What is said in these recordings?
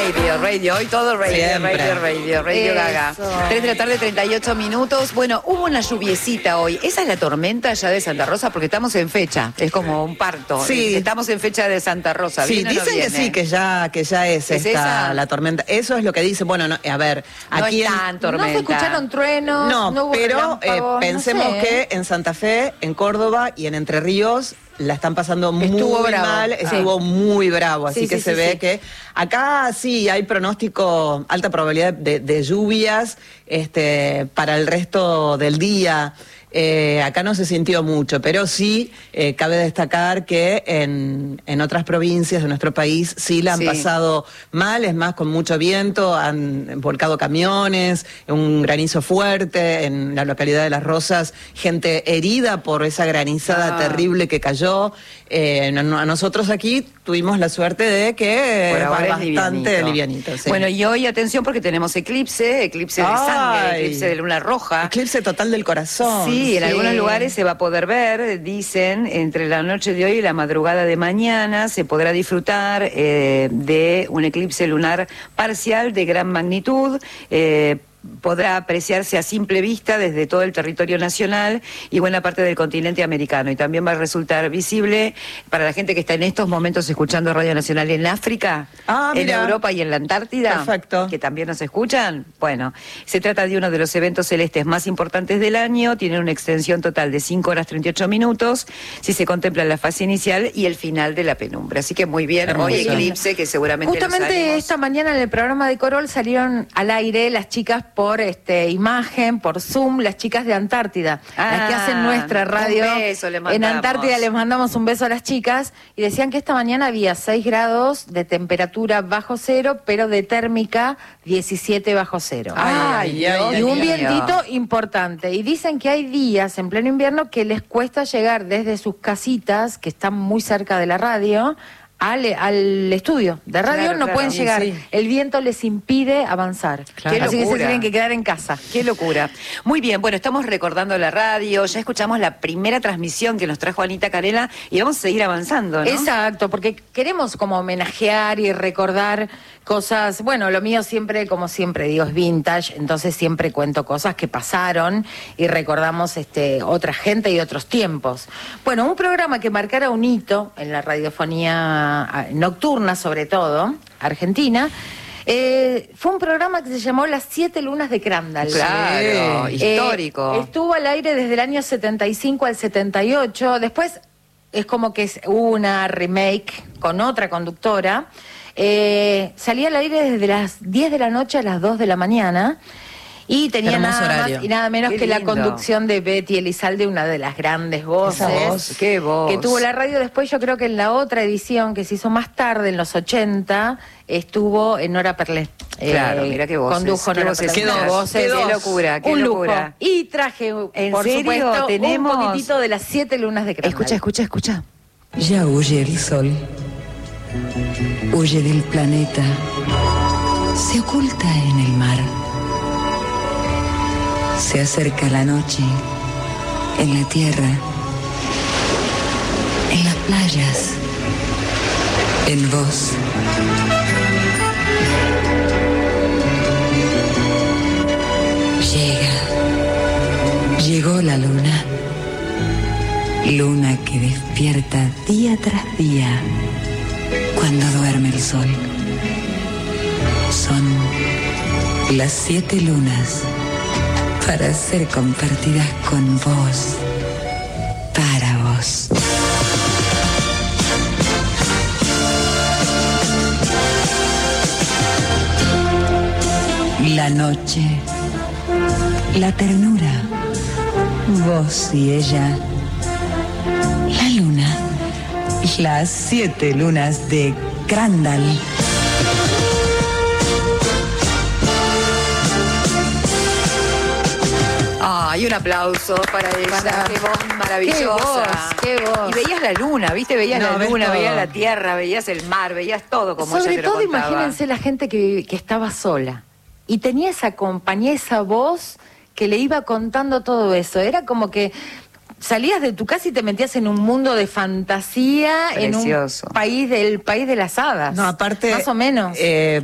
Radio, hoy todo Radio Gaga. 3 de la tarde, 38 minutos. Bueno, hubo una lluviecita hoy. ¿Esa es la tormenta ya de Santa Rosa? Porque estamos en fecha, es como un parto. Sí. Estamos en fecha de Santa Rosa. Sí, dicen que sí, que ya es esta esa? la tormenta. Eso es lo que dice. Bueno, no, a ver, aquí no es tan tormenta. No se escucharon truenos, no hubo pero relámpagos, pensemos no sé. que en Santa Fe, en Córdoba y en Entre Ríos la están pasando muy mal, estuvo muy bravo, así que se ve que acá sí hay pronóstico, alta probabilidad de lluvias para el resto del día. Acá no se sintió mucho, pero sí cabe destacar que en otras provincias de nuestro país sí la han pasado mal, es más, con mucho viento, han volcado camiones, un granizo fuerte en la localidad de Las Rosas, gente herida por esa granizada terrible que cayó. A nosotros aquí tuvimos la suerte de que va bastante livianito. Sí. Bueno, y hoy atención porque tenemos eclipse de sangre, eclipse de luna roja. Eclipse total del corazón. Sí, en algunos lugares se va a poder ver, dicen, entre la noche de hoy y la madrugada de mañana se podrá disfrutar de un eclipse lunar parcial de gran magnitud. Podrá apreciarse a simple vista desde todo el territorio nacional y buena parte del continente americano. Y también va a resultar visible para la gente que está en estos momentos escuchando Radio Nacional en África, en Europa y en la Antártida. Perfecto. Que también nos escuchan. Bueno, se trata de uno de los eventos celestes más importantes del año. Tiene una extensión total de 5 horas 38 minutos, si se contempla la fase inicial y el final de la penumbra. Así que muy bien, hoy eclipse, que seguramente justamente esta mañana en el programa de Corol salieron al aire las chicas por imagen, por Zoom, las chicas de Antártida, las que hacen nuestra radio. Un beso le mandamos. En Antártida les mandamos un beso a las chicas y decían que esta mañana había 6 grados de temperatura bajo cero, pero de térmica 17 bajo cero. Y un vientito importante. Y dicen que hay días en pleno invierno que les cuesta llegar desde sus casitas, que están muy cerca de la radio, al estudio de radio. No pueden llegar, el viento les impide avanzar, así que se tienen que quedar en casa. Qué locura. Muy bien, bueno, estamos recordando la radio, ya escuchamos la primera transmisión que nos trajo Anita Canela y vamos a seguir avanzando, ¿no? Exacto, porque queremos como homenajear y recordar cosas. Bueno, lo mío siempre, como siempre digo, es vintage, entonces siempre cuento cosas que pasaron y recordamos otra gente y otros tiempos. Bueno, un programa que marcara un hito en la radiofonía nocturna, sobre todo, argentina, fue un programa que se llamó Las 7 Lunas de Crandall. Claro, histórico. Estuvo al aire desde el año 75 al 78, después es como que hubo una remake con otra conductora. Salía al aire desde las 10 de la noche a las 2 de la mañana y tenía nada más y nada menos que la conducción de Betty Elizalde, una de las grandes voces. Qué voz. Que tuvo la radio. Después yo creo que en la otra edición que se hizo más tarde, en los 80, estuvo en Nora Perlé. Claro, mira qué voces. Condujo Nora Perlé. Qué locura, qué locura. Lujo. Y traje, por supuesto, tenemos un poquitito de Las 7 Lunas de Crandall. Escucha. Ya huye el sol, huye del planeta, se oculta en el mar. Se acerca la noche, en la tierra, en las playas, en vos. Llegó la luna, luna que despierta día tras día cuando duerme el sol. Son las 7 lunas para ser compartidas con vos, para vos. La noche, la ternura, vos y ella. La luna, las 7 lunas de Crandall. Y un aplauso para ella. Qué voz maravillosa. Qué voz. Y veías la luna, ¿viste? Veías la luna, veías la tierra, veías el mar, veías todo como ella te lo contaba. Sobre todo, imagínense la gente que estaba sola y tenía esa compañía, esa voz que le iba contando todo eso. Era como que salías de tu casa y te metías en un mundo de fantasía, Precioso. en un país de las hadas. No, aparte, más o menos.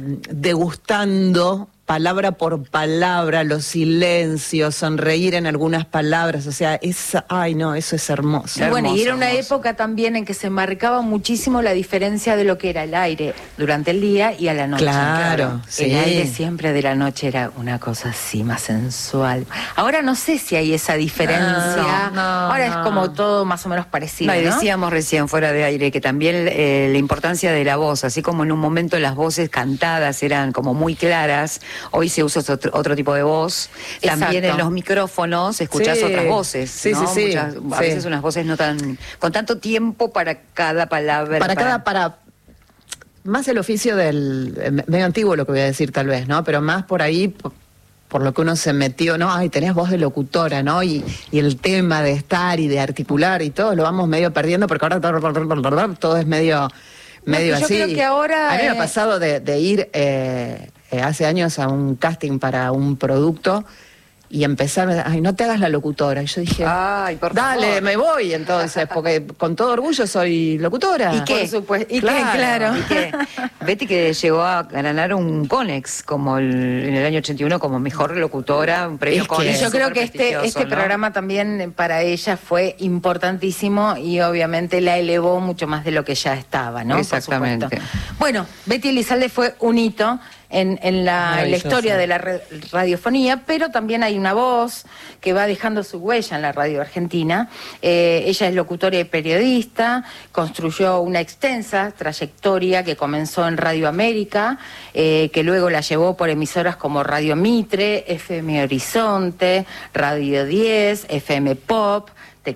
Degustando palabra por palabra, los silencios, sonreír en algunas palabras, o sea, eso es hermoso. Y bueno, Hermoso, y era una hermoso. época también en que se marcaba muchísimo la diferencia de lo que era el aire durante el día y a la noche. Claro, sí. El aire siempre de la noche era una cosa así, más sensual. Ahora no sé si hay esa diferencia. Ahora es como todo más o menos parecido, No, y ¿no? decíamos recién fuera de aire que también la importancia de la voz, así como en un momento las voces cantadas eran como muy claras, hoy se usa otro tipo de voz. También Exacto. en los micrófonos escuchás Sí. otras voces, Sí, ¿no? sí, sí. A veces unas voces no tan con tanto tiempo para cada palabra. Para más el oficio del medio antiguo, lo que voy a decir tal vez, ¿no? Pero más por ahí, por lo que uno se metió, ¿no? Ay, tenés voz de locutora, ¿no? Y el tema de estar y de articular y todo lo vamos medio perdiendo porque ahora todo es medio yo así. creo que ahora, a mí me ha pasado de ir hace años a un casting para un producto y empezar, ay, no te hagas la locutora. Y yo dije, Ay, por dale, favor. me voy entonces, porque con todo orgullo soy locutora. ¿Y qué? Por supuesto. ¿Y Claro. qué? Claro. Y que Betty que llegó a ganar un Conex como en el año 81 como mejor locutora, un premio Es que Conex. Y yo creo súper que este prestigioso, ¿no? programa también para ella fue importantísimo y obviamente la elevó mucho más de lo que ya estaba, ¿no? Por Exactamente. supuesto. Bueno, Betty Elizalde fue un hito en la Maravilloso. historia de la radiofonía, pero también hay una voz que va dejando su huella en la radio argentina. Ella es locutora y periodista, construyó una extensa trayectoria que comenzó en Radio América, que luego la llevó por emisoras como Radio Mitre, FM Horizonte, Radio 10, FM Pop,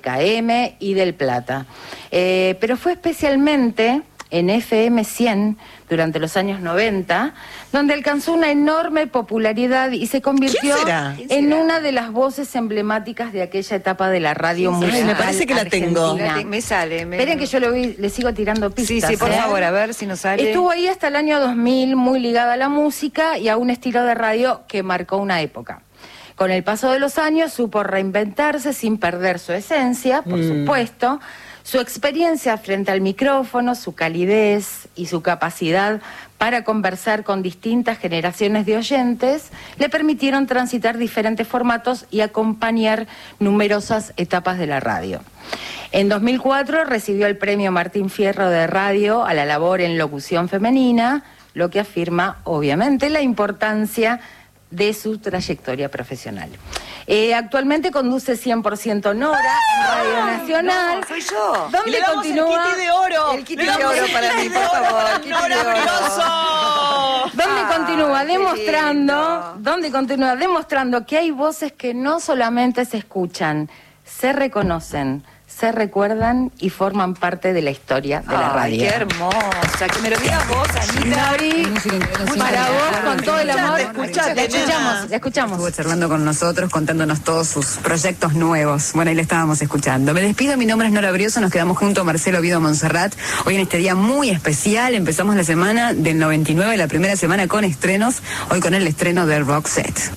TKM y Del Plata. Pero fue especialmente en FM 100 durante los años 90, donde alcanzó una enorme popularidad y se convirtió ¿Quién será? en una de las voces emblemáticas de aquella etapa de la radio musical. Ay, me parece que la tengo. argentina. Me sale. Esperen que yo le sigo tirando pistas. Sí, por ¿eh? favor, a ver si nos sale. Estuvo ahí hasta el año 2000, muy ligada a la música y a un estilo de radio que marcó una época. Con el paso de los años supo reinventarse sin perder su esencia, por supuesto. Su experiencia frente al micrófono, su calidez y su capacidad para conversar con distintas generaciones de oyentes le permitieron transitar diferentes formatos y acompañar numerosas etapas de la radio. En 2004 recibió el premio Martín Fierro de Radio a la labor en locución femenina, lo que afirma obviamente la importancia de su trayectoria profesional. Actualmente conduce 100% Nora en Radio Nacional. No, soy yo. Y ¿Dónde le damos continúa? el kitty de oro. El kitty de oro para mí, por favor. el kitty de oro. ¡Maravilloso! ¿Dónde continúa qué demostrando? lindo. ¿Dónde continúa demostrando que hay voces que no solamente se escuchan, se reconocen, se recuerdan y forman parte de la historia de la Ay, radio? qué hermosa. Que me lo digas vos, Anita. Nori, para vos, con todo el amor, Escuchate, la escuchamos, nena. la escuchamos. Estuvo charlando con nosotros, contándonos todos sus proyectos nuevos. Bueno, ahí le estábamos escuchando. Me despido, mi nombre es Nora Brioso, nos quedamos junto a Marcelo Oviedo Montserrat. Hoy en este día muy especial, empezamos la semana del 99, la primera semana con estrenos, hoy con el estreno de Roxette.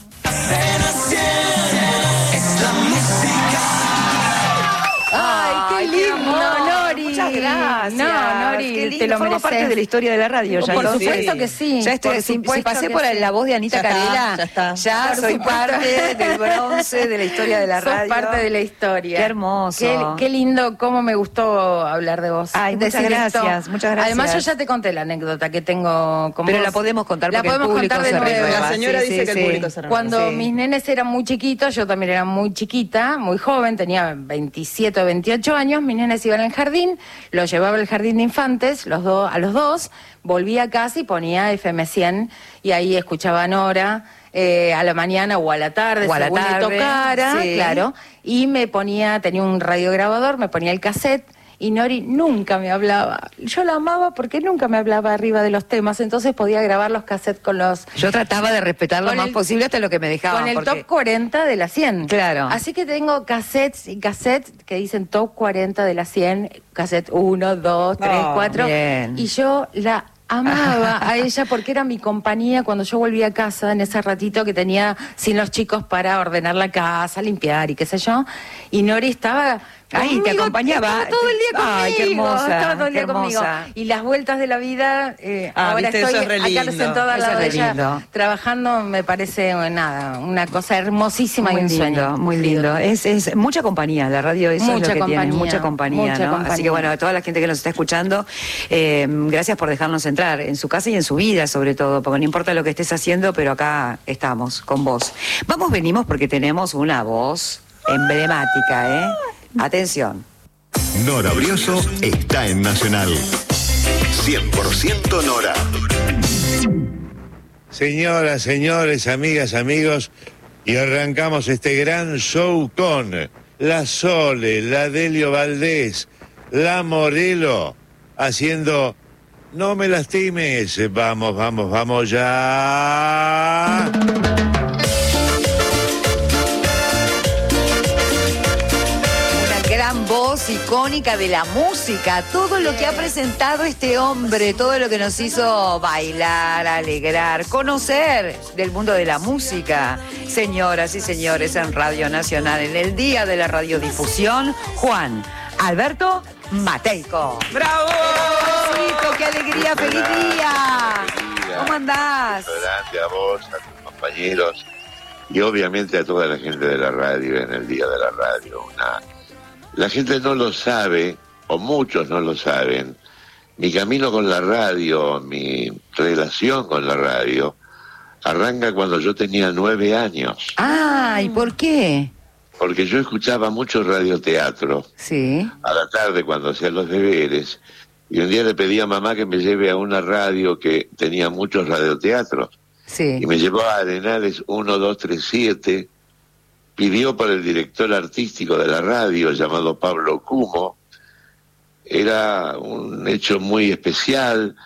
Ay, qué lindo, Nori. Muchas gracias. No, Nori, Qué lindo. te lo Formo mereces. parte de la historia de la radio. Ya Por lo supuesto sé. que sí. Ya estoy, Por si supuesto pasé que por sí. la voz de Anita Ya está, Carela, ya está. ya Por soy supuesto. parte del bronce de la historia de la Sos radio. parte de la historia. Qué hermoso. Qué lindo, cómo me gustó hablar de vos. Ay, muchas Decir gracias, esto. muchas gracias. Además, yo ya te conté la anécdota que tengo con Pero vos. la podemos contar La porque el podemos público contar de se nuevo. renueva. La señora Sí, dice sí, que el sí. público se renueva. Cuando Sí. mis nenes eran muy chiquitos, yo también era muy chiquita, muy joven, tenía 27 o 28 años, mis nenes iban al jardín, los llevaba al jardín de infantes, a los dos, volvía a casa y ponía FM 100 y ahí escuchaba a Nora a la mañana o a la tarde, O a la según tarde, le tocara, sí. claro, y tenía un radiograbador, me ponía el cassette. Y Nori nunca me hablaba. Yo la amaba porque nunca me hablaba arriba de los temas, entonces podía grabar los cassettes con los... Yo trataba de respetar lo Con más el- posible hasta lo que me dejaban. Con el porque- top 40 de la 100. Claro. Así que tengo cassettes y cassettes que dicen top 40 de la 100, cassette 1, 2, 3, Oh, 4. bien. Y yo la amaba a ella porque era mi compañía cuando yo volvía a casa en ese ratito que tenía sin los chicos para ordenar la casa, limpiar y qué sé yo. Y Nori estaba... Ahí te acompañaba. Estaba todo el día conmigo. Ay, qué hermosa, estaba todo el día qué conmigo. hermosa. Y las vueltas de la vida, ahora viste, estoy eso es re acá lindo. sentada al Eso lado de es re ella lindo. trabajando, me parece una cosa hermosísima y Muy un lindo, sueño. muy lindo. Es mucha compañía, la radio eso Mucha es lo que compañía, tiene, mucha compañía, mucha ¿no? compañía. Así que bueno, a toda la gente que nos está escuchando, gracias por dejarnos entrar en su casa y en su vida sobre todo, porque no importa lo que estés haciendo, pero acá estamos con vos. Venimos porque tenemos una voz emblemática, ¿eh? Atención. Nora Brioso está en Nacional. 100% Nora. Señoras, señores, amigas, amigos, y arrancamos este gran show con la Sole, la Delio Valdés, la Morelo, haciendo No me lastimes. Vamos, vamos, vamos ya. Gran voz icónica de la música, todo lo que ha presentado este hombre, todo lo que nos hizo bailar, alegrar, conocer del mundo de la música. Señoras y señores, en Radio Nacional, en el Día de la Radiodifusión, Juan Alberto Mateico. ¡Bravo! Juancito, ¡qué alegría! ¡Feliz día! ¿Cómo andás? Grande a vos, a tus compañeros y obviamente a toda la gente de la radio en el Día de la Radio. La gente no lo sabe, o muchos no lo saben. Mi camino con la radio, mi relación con la radio, arranca cuando yo tenía 9 años. Ah, ¿y por qué? Porque yo escuchaba mucho radioteatro. Sí. A la tarde cuando hacía los deberes. Y un día le pedí a mamá que me lleve a una radio que tenía muchos radioteatros. Sí. Y me llevó a Arenales 1237. Pidió por el director artístico de la radio, llamado Pablo Cumo. Era un hecho muy especial.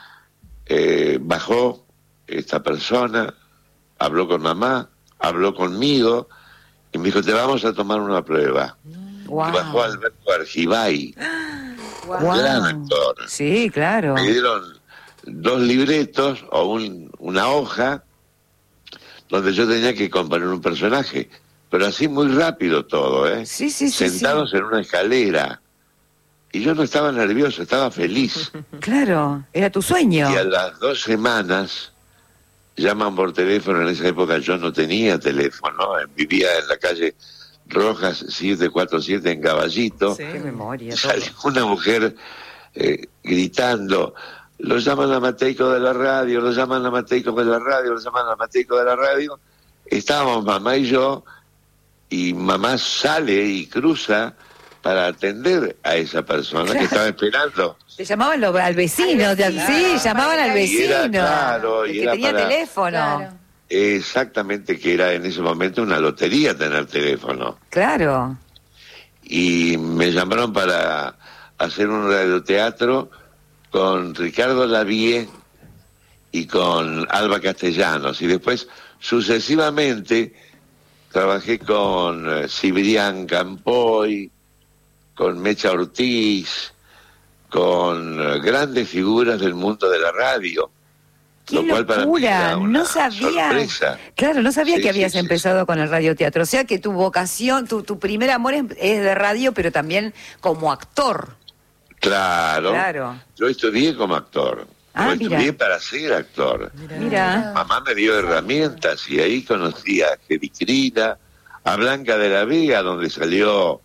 Bajó esta persona, habló con mamá, habló conmigo, y me dijo, te vamos a tomar una prueba. Wow. Y bajó Alberto Argibay, Wow. un gran actor. Sí, claro. Me dieron 2 libretos o una hoja donde yo tenía que componer un personaje. Pero así muy rápido todo, ¿eh? Sí, sí, sí. Sentados en una escalera. Y yo no estaba nervioso, estaba feliz. Claro, era tu sueño. Y a las 2 semanas llaman por teléfono. En esa época yo no tenía teléfono. Vivía en la calle Rojas 747 en Caballito. Sí, qué memoria. Salió una mujer gritando, lo llaman a Mateico de la radio, lo llaman a Mateico de la radio, lo llaman a Mateico de la radio. Estábamos mamá y yo, y mamá sale y cruza para atender a esa persona que estaba esperando. Te llamaban al vecino, sí, llamaban al vecino. Y el que era tenía para- teléfono. Claro. Exactamente, que era en ese momento una lotería tener teléfono. Claro. Y me llamaron para hacer un radioteatro con Ricardo Lavie y con Alba Castellanos. Y después, sucesivamente, trabajé con Cibrián Campoy, con Mecha Ortiz, con grandes figuras del mundo de la radio. ¡Qué Lo cual para mí locura! era una No sabía. sorpresa. Claro, no sabía Sí, que habías sí, sí. empezado con el radioteatro. O sea que tu vocación, tu primer amor es de radio, pero también como actor. Claro. Claro. Yo estudié como actor. Ah, Yo mira. estudié para ser actor. Mira. Mamá me dio herramientas y ahí conocí a Jericrina, a Blanca de la Vega, donde salió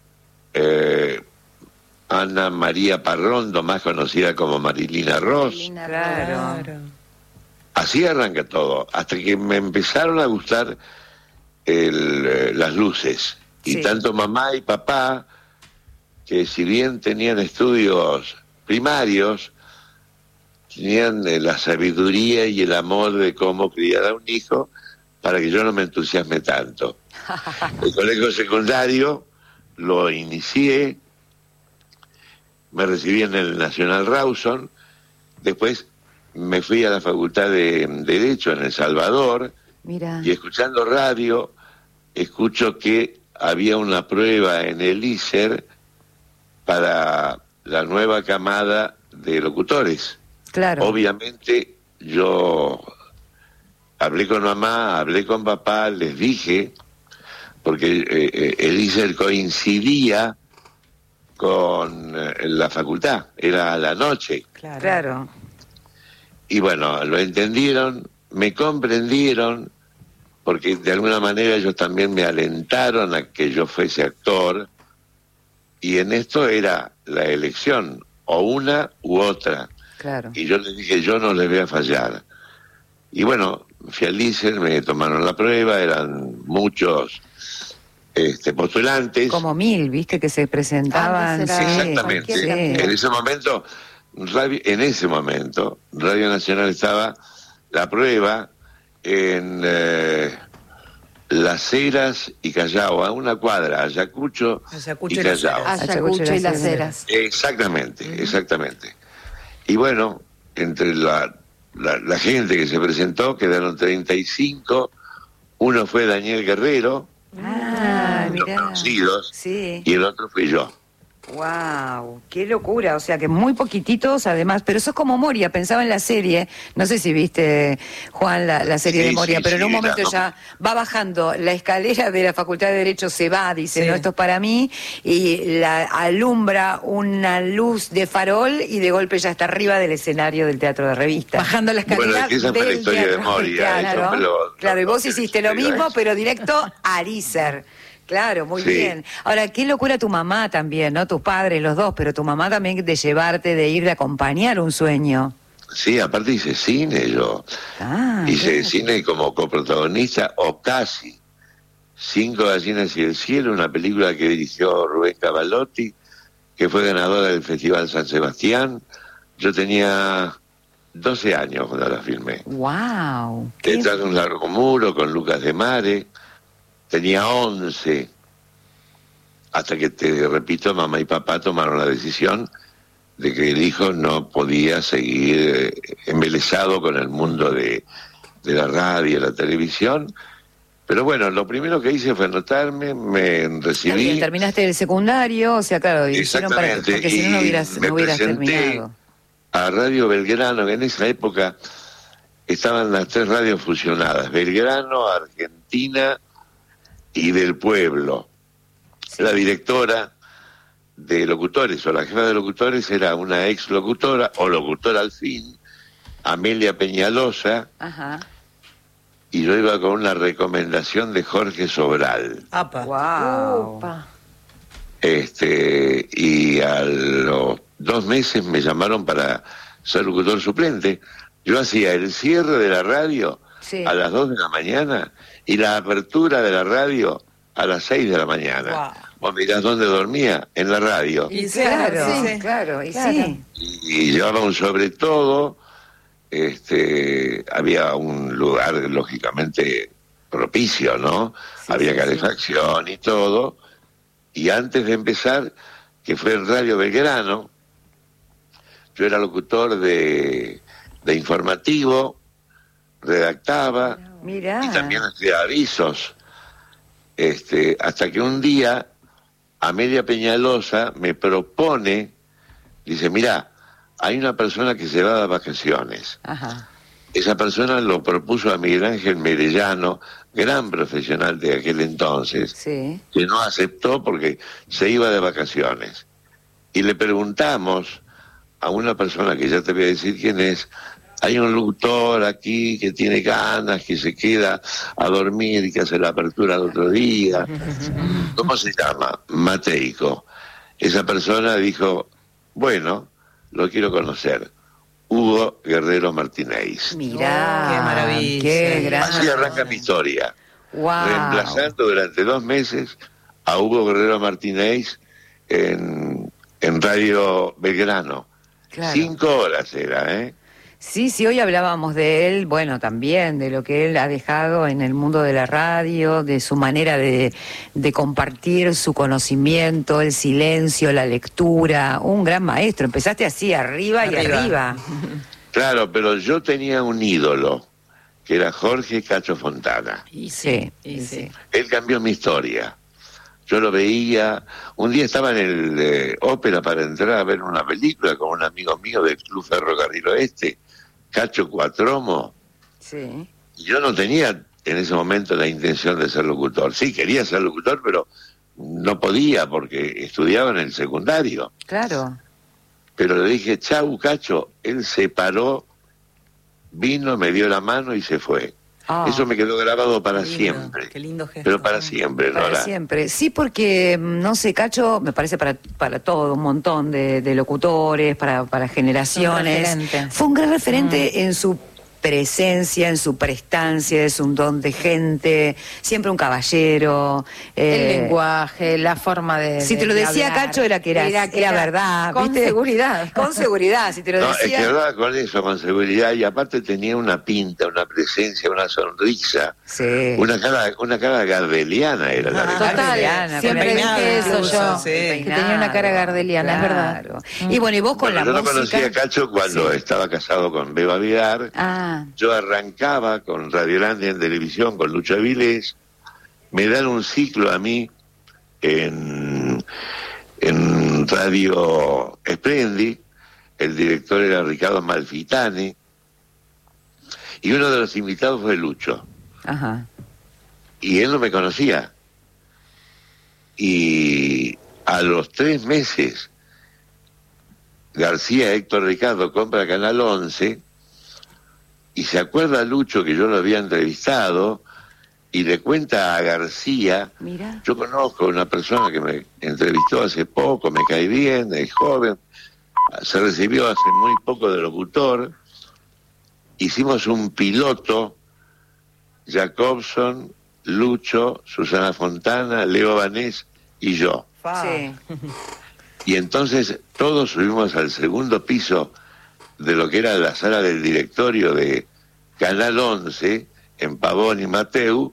Ana María Parrondo, más conocida como Marilina Ross. Claro. Así arranca todo, hasta que me empezaron a gustar las luces. Y Sí. tanto mamá y papá, que si bien tenían estudios primarios, tenían la sabiduría y el amor de cómo criar a un hijo para que yo no me entusiasme tanto. El colegio secundario lo inicié, me recibí en el Nacional Rawson, después me fui a la Facultad de Derecho en El Salvador, Mira. y escuchando radio, escucho que había una prueba en el ISER para la nueva camada de locutores. Claro. Obviamente yo hablé con mamá, hablé con papá, les dije, porque Eliezer coincidía con la facultad, era a la noche. Claro. Y bueno, lo entendieron, me comprendieron, porque de alguna manera ellos también me alentaron a que yo fuese actor, y en esto era la elección, o una u otra. Claro. Y yo les dije, yo no les voy a fallar. Y bueno, fui al ISER, me tomaron la prueba, eran muchos postulantes. Como 1000, viste, que se presentaban. Exactamente. Sí. En ese momento, Radio Nacional estaba la prueba en Las Heras y Callao, a una cuadra, Ayacucho y Callao. Ayacucho y Las Heras. Exactamente, exactamente. Y bueno, entre la gente que se presentó, quedaron 35, uno fue Daniel Guerrero, los conocidos, y el otro fui yo. Wow, qué locura, o sea que muy poquititos además, pero eso es como Moria, pensaba en la serie, no sé si viste, Juan, la serie de Moria, pero en un momento ya va bajando la escalera de la Facultad de Derecho, se va, dice, no, esto es para mí, y la alumbra una luz de farol y de golpe ya está arriba del escenario del teatro de revista. Bajando la escalera. Bueno, esa fue la historia de Moria. Claro, y vos hiciste lo mismo, pero directo a ISER. Claro, muy bien. Ahora, qué locura tu mamá también, ¿no? Tus padres, los dos, pero tu mamá también de llevarte, de ir, de acompañar un sueño. Sí, aparte hice cine yo. Hice cine como coprotagonista, o casi. 5 gallinas y el cielo, una película que dirigió Rubén Cavalotti, que fue ganadora del Festival San Sebastián. Yo tenía 12 años cuando la filmé. ¡Wow! Detrás de un largo muro con Lucas de Mare. Tenía 11, hasta que, te repito, mamá y papá tomaron la decisión de que el hijo no podía seguir embelesado con el mundo de la radio, la televisión. Pero bueno, lo primero que hice fue anotarme, me recibí. Bien, terminaste el secundario, o sea, claro, exactamente, porque si no, no hubieras terminado. A Radio Belgrano, que en esa época estaban las 3 radios fusionadas, Belgrano, Argentina y del Pueblo. La directora de locutores, o la jefa de locutores, era una ex locutora, o locutora al fin, Amelia Peñalosa. Ajá. Y yo iba con una recomendación de Jorge Sobral. ¡Apa! ¡Wow! Y a los 2 meses me llamaron para ser locutor suplente. Yo hacía el cierre de la radio a las 2 de la mañana y la apertura de la radio a las 6 de la mañana. Wow. Vos mirás dónde dormía, en la radio. Y Claro. Y llevaba un sobre todo, había un lugar lógicamente propicio, ¿no? Había calefacción y todo. Y antes de empezar, que fue en Radio Belgrano, yo era locutor de informativo, redactaba, y también hacía avisos. Hasta que un día Amelia Peñalosa me propone, dice, mirá, hay una persona que se va de vacaciones. Ajá. Esa persona lo propuso a Miguel Ángel Merellano, gran profesional de aquel entonces, que no aceptó porque se iba de vacaciones. Y le preguntamos a una persona que ya te voy a decir quién es, hay un locutor aquí que tiene ganas, que se queda a dormir y que hace la apertura el otro día. ¿Cómo se llama? Mateico. Esa persona dijo, bueno, lo quiero conocer. Hugo Guerrero Martínez. Mirá, qué maravilla. Qué gran... Así arranca mi historia. Wow. Reemplazando durante 2 meses a Hugo Guerrero Martínez en Radio Belgrano. Claro. 5 horas era, ¿eh? Sí, hoy hablábamos de él, bueno, también de lo que él ha dejado en el mundo de la radio, de su manera de compartir su conocimiento, el silencio, la lectura, un gran maestro. Empezaste así, arriba. Y arriba. Claro, pero yo tenía un ídolo, que era Jorge Cacho Fontana. Sí. Él cambió mi historia. yo lo veía. Un día estaba en el ópera para entrar a ver una película con un amigo mío del Club Ferrocarril Oeste, Cacho Cuatromo. Sí. Y yo no tenía en ese momento la intención de ser locutor. Sí, quería ser locutor, pero no podía porque estudiaba en el secundario. Claro. Pero le dije, chau, Cacho. Él se paró, vino, me dio la mano y se fue. Eso me quedó grabado para siempre. Qué lindo gesto. Pero para siempre, ¿no? Para siempre. Sí, porque, no sé, Cacho, me parece para todo, un montón de locutores, para generaciones. Fue un gran referente en su presencia, en su prestancia, es un don de gente, siempre un caballero. El lenguaje, la forma de si te lo decía hablar, Cacho era que era verdad. Con ¿viste? Seguridad. Con seguridad, si te lo decía. Es que hablaba con eso, con seguridad, y aparte tenía una pinta, una presencia, una sonrisa. Sí. Una cara gardeliana era la de Total, siempre dije eso yo, que tenía una cara gardeliana, es verdad. Y bueno, y vos con la música. Yo no conocí a Cacho cuando estaba casado con Beba Vidar. Yo arrancaba con Radiolandia en televisión, con Lucho Avilés. Me dan un ciclo a mí en Radio Splendid. El director era Ricardo Malfitani. Y uno de los invitados fue Lucho. Ajá. Y él no me conocía. Y a los 3 meses, García Héctor Ricardo compra Canal 11 y se acuerda Lucho que yo lo había entrevistado y le cuenta a García, mira, yo conozco a una persona que me entrevistó hace poco, me cae bien, es joven, se recibió hace muy poco de locutor, hicimos un piloto, Jacobson, Lucho, Susana Fontana, Leo Vanés y yo. Sí. Y entonces todos subimos al segundo piso de lo que era la sala del directorio de Canal 11, en Pavón y Mateu,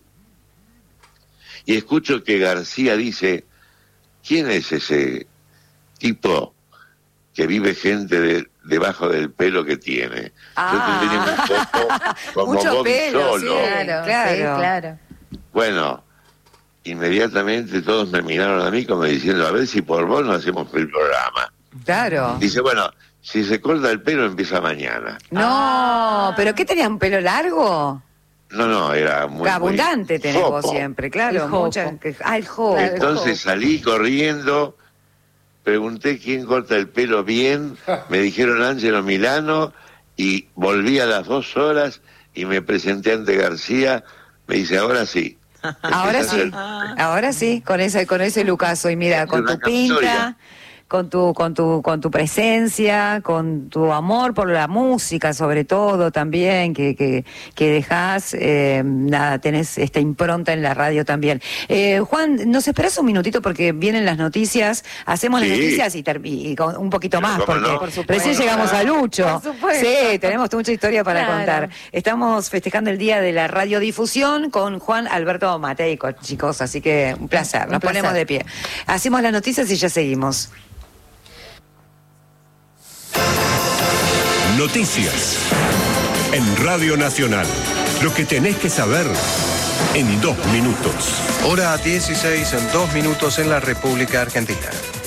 y escucho que García dice, ¿quién es ese tipo que vive gente debajo del pelo que tiene? Yo tenía un poco como mucho Bobby pelo, Solo. Sí, claro. Bueno, inmediatamente todos me miraron a mí como diciendo, a ver si por vos no hacemos el programa. Claro. Dice, bueno, si se corta el pelo empieza mañana. No, ¿pero qué tenía? ¿Un pelo largo? No, era muy abundante tenés jopo. vos siempre, claro. El jopo. Entonces salí corriendo, pregunté quién corta el pelo bien, me dijeron Ángelo Milano, y volví a las 2 horas y me presenté ante García, me dice, ahora sí. Ahora sí, con ese lucaso, y mira, con tu pinta, con tu presencia, con tu amor por la música, sobre todo también, que dejás, nada, tenés esta impronta en la radio también. Juan, ¿nos esperás un minutito porque vienen las noticias? Hacemos las noticias y con un poquito más, porque recién llegamos a Lucho. Sí, tenemos mucha historia para contar. Estamos festejando el Día de la Radiodifusión con Juan Alberto Mateico, chicos, así que un placer, nos ponemos de pie. Hacemos las noticias y ya seguimos. Noticias en Radio Nacional. Lo que tenés que saber en 2 minutos. Hora 16 en 2 minutos en la República Argentina.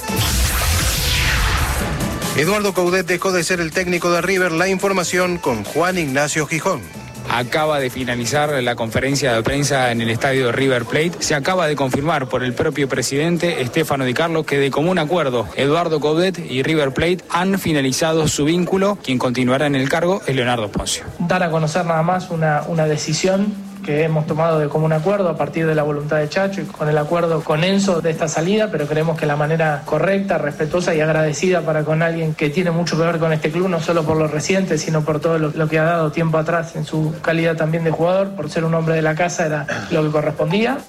Eduardo Coudet dejó de ser el técnico de River. La información con Juan Ignacio Gijón. Acaba de finalizar la conferencia de prensa en el estadio de River Plate. Se acaba de confirmar por el propio presidente Stefano Di Carlo que de común acuerdo Eduardo Coudet y River Plate han finalizado su vínculo. Quien continuará en el cargo es Leonardo Poncio. Dar a conocer nada más una decisión que hemos tomado de común acuerdo a partir de la voluntad de Chacho y con el acuerdo con Enzo de esta salida, pero creemos que la manera correcta, respetuosa y agradecida para con alguien que tiene mucho que ver con este club, no solo por lo reciente, sino por todo lo que ha dado tiempo atrás en su calidad también de jugador, por ser un hombre de la casa, era lo que correspondía.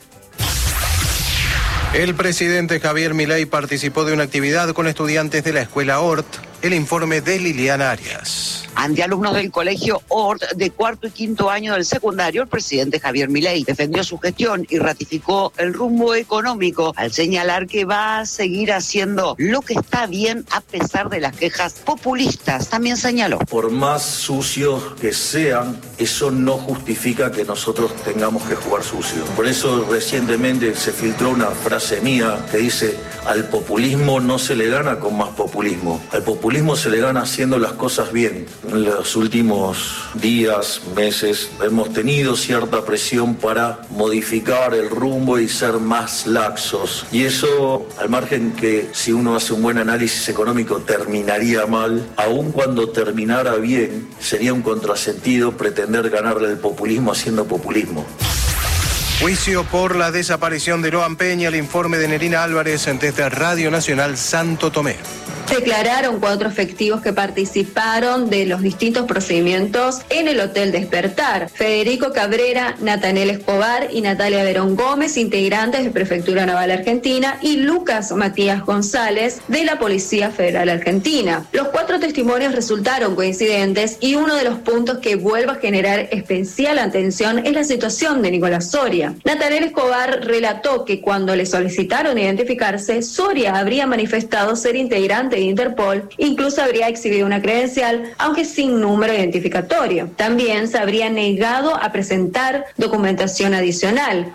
El presidente Javier Milei participó de una actividad con estudiantes de la escuela Hort. El informe de Liliana Arias. Ante alumnos del colegio Ort de cuarto y quinto año del secundario, el presidente Javier Milei defendió su gestión y ratificó el rumbo económico al señalar que va a seguir haciendo lo que está bien a pesar de las quejas populistas. También señaló: por más sucios que sean, eso no justifica que nosotros tengamos que jugar sucio. Por eso recientemente se filtró una frase mía que dice: al populismo no se le gana con más populismo, al populismo se le gana haciendo las cosas bien. En los últimos días, meses, hemos tenido cierta presión para modificar el rumbo y ser más laxos. Y eso, al margen que si uno hace un buen análisis económico terminaría mal, aun cuando terminara bien, sería un contrasentido pretender ganarle el populismo haciendo populismo. Juicio por la desaparición de Loan Peña, el informe de Nerina Álvarez desde Radio Nacional Santo Tomé. Declararon 4 efectivos que participaron de los distintos procedimientos en el Hotel Despertar: Federico Cabrera, Natanel Escobar y Natalia Verón Gómez, integrantes de Prefectura Naval Argentina, y Lucas Matías González, de la Policía Federal Argentina. Los 4 testimonios resultaron coincidentes y uno de los puntos que vuelve a generar especial atención es la situación de Nicolás Soria. Natanel Escobar relató que cuando le solicitaron identificarse, Soria habría manifestado ser integrante de Interpol, incluso habría exhibido una credencial, aunque sin número identificatorio. También se habría negado a presentar documentación adicional.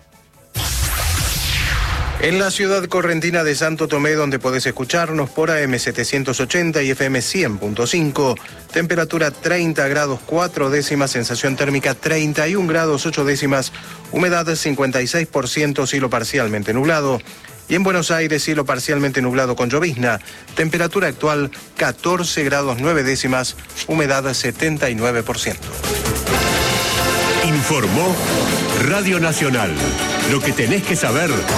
En la ciudad correntina de Santo Tomé, donde podés escucharnos por AM 780 y FM 100.5, temperatura 30 grados 4 décimas, sensación térmica 31 grados 8 décimas, humedad 56%, cielo parcialmente nublado. Y en Buenos Aires, cielo parcialmente nublado con llovizna, temperatura actual 14 grados 9 décimas, humedad 79%. Informó Radio Nacional. Lo que tenés que saber